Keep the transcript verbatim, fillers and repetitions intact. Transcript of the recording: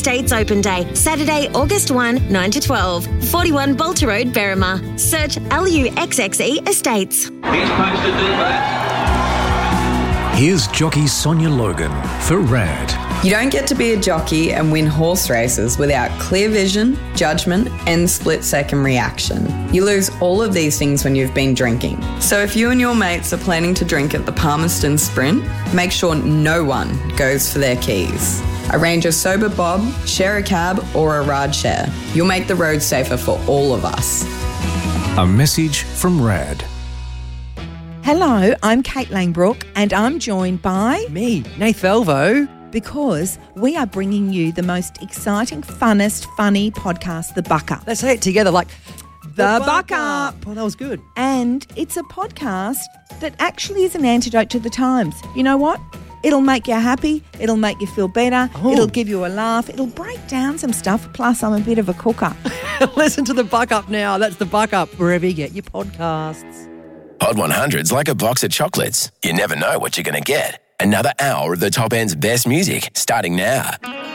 Estates Open Day, Saturday, August first, nine to twelve, forty-one Bolter Road, Berrima. Search L U X X E Estates. He's supposed to do that. Here's jockey Sonia Logan for RAD. You don't get to be a jockey and win horse races without clear vision, judgment and split-second reaction. You lose all of these things when you've been drinking. So if you and your mates are planning to drink at the Palmerston Sprint, make sure no one goes for their keys. Arrange a sober bob, share a cab or a ride share. You'll make the road safer for all of us. A message from RAD. Hello, I'm Kate Langbrook and I'm joined by... Me, Nath Velvo. Because we are bringing you the most exciting, funnest, funny podcast, The Buck Up. Let's say it together like... The, the Buck Up. Oh, that was good. And it's a podcast that actually is an antidote to the times. You know what? It'll make you happy. It'll make you feel better. Oh. It'll give you a laugh. It'll break down some stuff. Plus, I'm a bit of a cooker. Listen to The Buck Up now. That's The Buck Up, wherever you get your podcasts. Hot one hundred's like a box of chocolates. You never know what you're going to get. Another hour of the top end's best music starting now.